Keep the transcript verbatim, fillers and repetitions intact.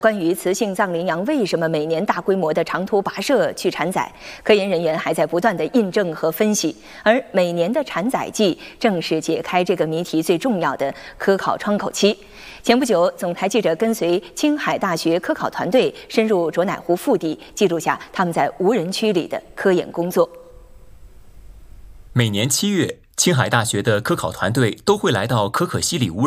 关于雌性藏羚羊为什么每年大规模的长途跋涉去产崽，科研人员还在不断的印证和分析，而每年的产崽季正是解开这个谜题最重要的科考窗口期。前不久，总台记者跟随青海大学科考团队深入卓乃湖腹地，记录下他们在无人区里的科研工作。 每年七月，青海大学的科考团队都会来到可可西里无人